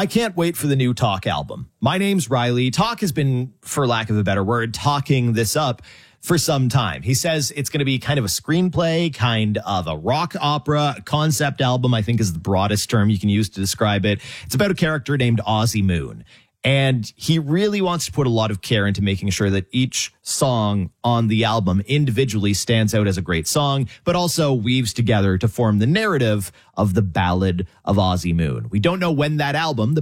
I can't wait for the new Talk album. My name's Riley. Talk has been, for lack of a better word, talking this up for some time. He says it's going to be kind of a screenplay, kind of a rock opera, concept album, I think is the broadest term you can use to describe it. It's about a character named Ozzy Moon. And he really wants to put a lot of care into making sure that each song on the album individually stands out as a great song, but also weaves together to form the narrative of the Ballad of Ozzy Moon. We don't know when that album, the